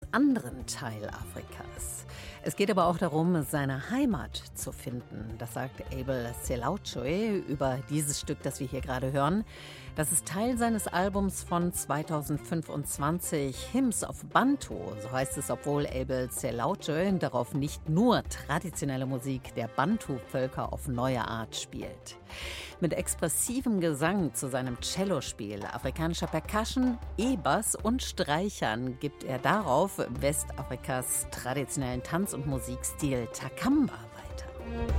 anderen Teil Afrikas. Es geht aber auch darum, seine Heimat zu finden. Das sagt Abel Selauchoe über dieses Stück, das wir hier gerade hören. Das ist Teil seines Albums von 2025, Hymns of Bantu. So heißt es, obwohl Abel Selauchoe darauf nicht nur traditionelle Musik der Bantu-Völker auf neue Art spielt. Mit expressivem Gesang zu seinem Cellospiel, afrikanischer Percussion, E-Bass und Streichern gibt er darauf Westafrikas traditionellen Tanz- und Musikstil Takamba weiter.